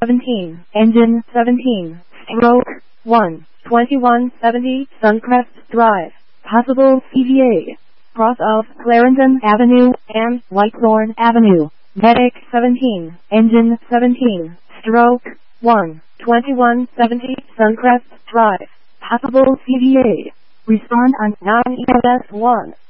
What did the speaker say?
17, engine 17, stroke 1, 2170 Suncrest Drive, possible CVA, cross of Clarendon Avenue and Whitethorn Avenue, Medic 17, engine 17, stroke 1, 2170 Suncrest Drive, possible CVA, respond on 9EMS 1.